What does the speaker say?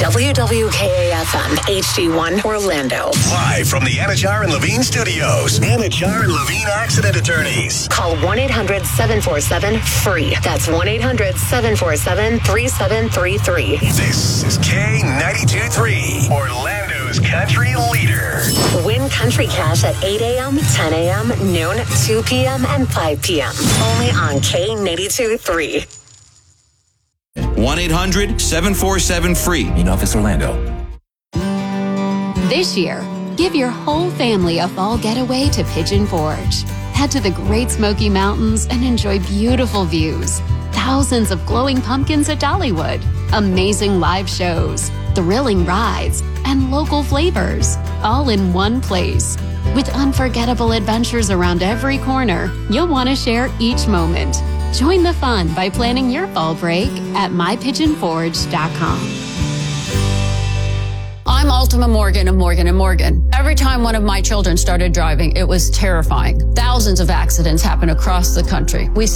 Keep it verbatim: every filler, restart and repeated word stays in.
W W K A F M, H D one, Orlando. Live from the Anajar and Levine Studios. Anajar and Levine Accident Attorneys. Call one eight hundred seven four seven free. That's one eight hundred seven four seven three seven three three. This is K ninety-two point three, Orlando's country leader. Win country cash at eight a.m., ten a.m., noon, two p.m., and five p.m. Only on K ninety-two point three. one eight hundred seven four seven free. In Office Orlando. This year, give your whole family a fall getaway to Pigeon Forge. Head to the Great Smoky Mountains and enjoy beautiful views, thousands of glowing pumpkins at Dollywood, amazing live shows, thrilling rides, and local flavors, all in one place. With unforgettable adventures around every corner, you'll want to share each moment. Join the fun by planning your fall break at my pigeon forge dot com. I'm Ultima Morgan of Morgan and Morgan. Every time one of my children started driving, it was terrifying. Thousands of accidents happen across the country. We